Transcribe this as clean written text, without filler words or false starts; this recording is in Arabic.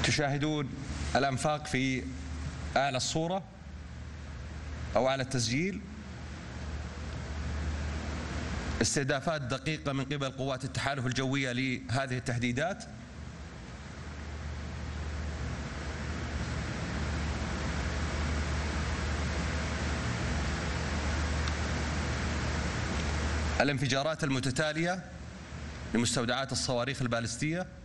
تشاهدون الأنفاق في أعلى الصورة أو أعلى التسجيل. استهدافات دقيقة من قبل قوات التحالف الجوية لهذه التهديدات. الانفجارات المتتالية لمستودعات الصواريخ البالستية.